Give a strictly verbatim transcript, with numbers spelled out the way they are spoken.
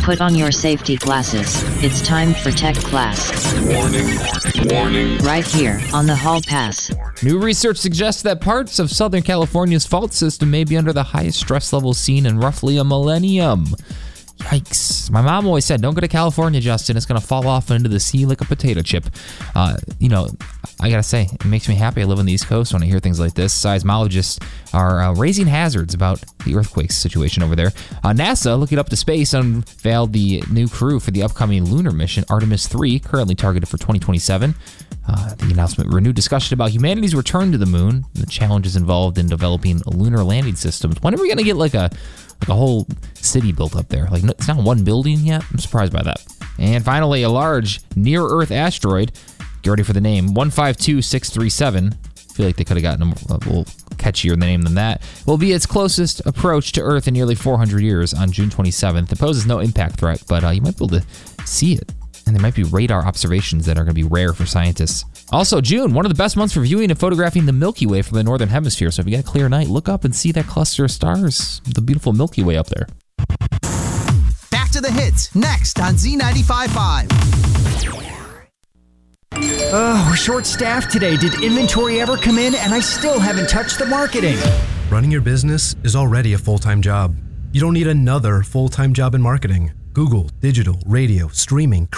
Put on your safety glasses. It's time for tech class. Warning, warning. Right here on the Hall Pass. New research suggests that parts of Southern California's fault system may be under the highest stress levels seen in roughly a millennium. Yikes. My mom always said, don't go to California, Justin. It's going to fall off into the sea like a potato chip. Uh, you know, I got to say, it makes me happy I live on the East Coast when I hear things like this. Seismologists are uh, raising hazards about the earthquake situation over there. Uh, NASA, looking up to space, unveiled the new crew for the upcoming lunar mission, Artemis three, currently targeted for twenty twenty-seven. Uh, the announcement renewed discussion about humanity's return to the moon and the challenges involved in developing lunar landing systems. When are we going to get like a like a whole city built up there? Like, it's not one building yet. I'm surprised by that. And finally, a large near-Earth asteroid. Get ready for the name, one five two six three seven. I feel like they could have gotten a little catchier name than that. Will be its closest approach to Earth in nearly four hundred years on June twenty-seventh. It poses no impact threat, but uh, you might be able to see it. And there might be radar observations that are going to be rare for scientists. Also, June, one of the best months for viewing and photographing the Milky Way from the Northern Hemisphere. So if you got a clear night, look up and see that cluster of stars, the beautiful Milky Way up there. Back to the hits, next on Z ninety-five point five. Oh, we're short-staffed today. Did inventory ever come in? And I still haven't touched the marketing. Running your business is already a full-time job. You don't need another full-time job in marketing. Google, digital, radio, streaming,